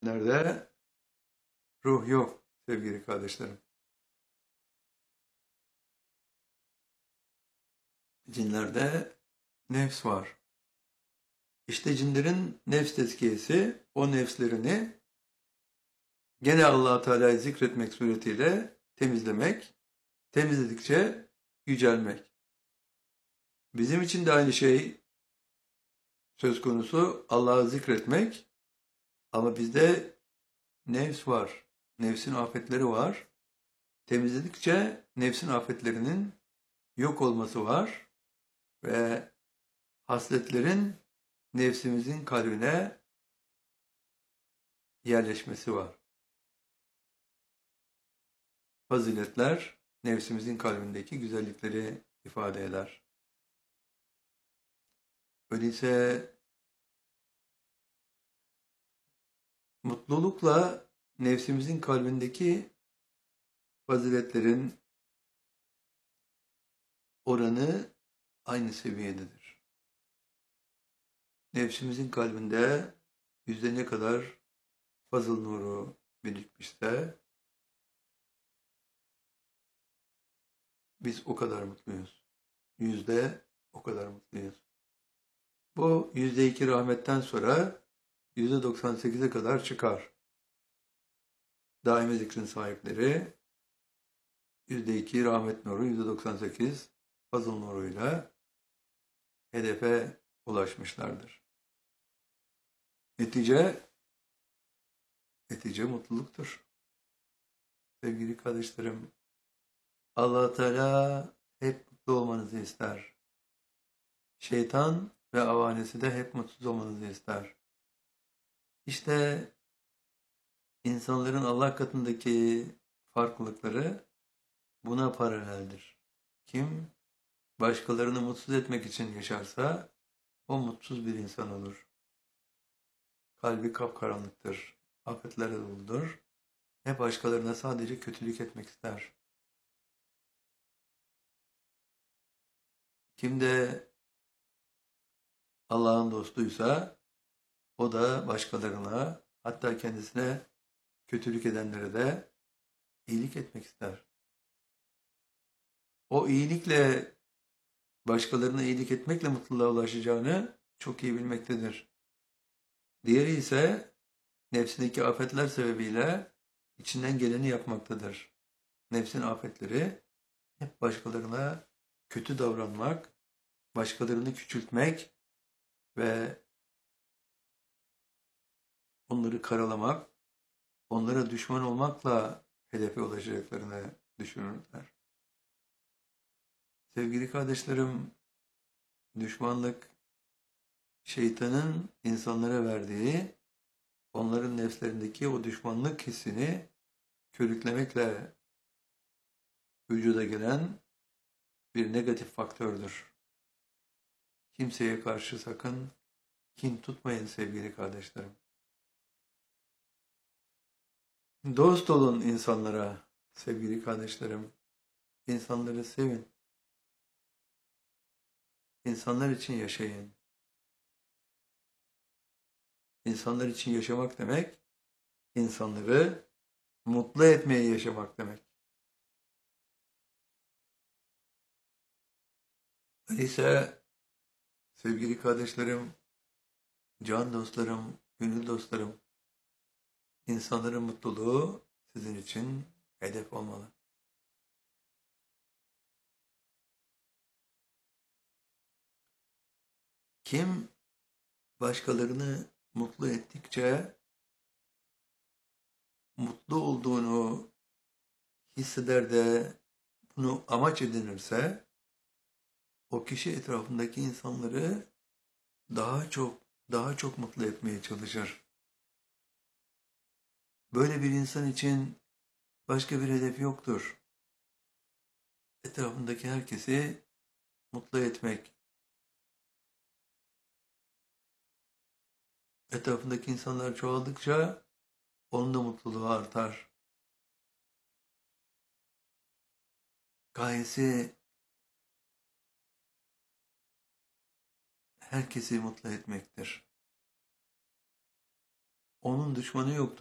Nerede? Ruh yok sevgili kardeşlerim. Cinlerde nefs var. İşte cinlerin nefs tezkiyesi o nefslerini gene Allah Teala'yı zikretmek suretiyle temizlemek, temizledikçe yücelmek. Bizim için de aynı şey söz konusu Allah'ı zikretmek ama bizde nefs var. Nefsin afetleri var. Temizledikçe nefsin afetlerinin yok olması var ve hasletlerin nefsimizin kalbine yerleşmesi var. Faziletler nefsimizin kalbindeki güzellikleri ifade eder. Öyleyse mutlulukla nefsimizin kalbindeki faziletlerin oranı aynı seviyededir. Nefsimizin kalbinde yüzde ne kadar fazıl nuru birikmişse biz o kadar mutluyuz. Yüzde o kadar mutluyuz. Bu %2 rahmetten sonra %98'e kadar çıkar. Daimi zikrin sahipleri %2 rahmet nuru, %98 fazıl nuruyla hedefe ulaşmışlardır. Netice mutluluktur. Sevgili kardeşlerim, Allah Teala hep mutlu olmanızı ister. Şeytan ve avanesi de hep mutsuz olmanızı ister. İşte insanların Allah katındaki farklılıkları buna paraleldir. Kim başkalarını mutsuz etmek için yaşarsa o mutsuz bir insan olur. Kalbi kapkaranlıktır, afetlerle doludur. Hep başkalarına sadece kötülük etmek ister. Kim de Allah'ın dostuysa o da başkalarına, hatta kendisine kötülük edenlere de iyilik etmek ister. O iyilikle, başkalarına iyilik etmekle mutluluğa ulaşacağını çok iyi bilmektedir. Diğeri ise nefsindeki afetler sebebiyle içinden geleni yapmaktadır. Nefsin afetleri hep başkalarına kötü davranmak, başkalarını küçültmek ve onları karalamak, onlara düşman olmakla hedefe ulaşacaklarını düşünürler. Sevgili kardeşlerim, düşmanlık şeytanın insanlara verdiği, onların nefslerindeki o düşmanlık hissini körüklemekle vücuda gelen bir negatif faktördür. Kimseye karşı sakın kin tutmayın sevgili kardeşlerim. Dost olun insanlara sevgili kardeşlerim. İnsanları sevin. İnsanlar için yaşayın. İnsanlar için yaşamak demek, insanları mutlu etmeye yaşamak demek. Öyleyse sevgili kardeşlerim, can dostlarım, gönül dostlarım, insanların mutluluğu sizin için hedef olmalı. Kim başkalarını mutlu ettikçe mutlu olduğunu hisseder de bunu amaç edinirse o kişi etrafındaki insanları daha çok mutlu etmeye çalışır. Böyle bir insan için başka bir hedef yoktur. Etrafındaki herkesi mutlu etmek. Etrafındaki insanlar çoğaldıkça onun da mutluluğu artar. Gayesi herkesi mutlu etmektir. Onun düşmanı yoktur.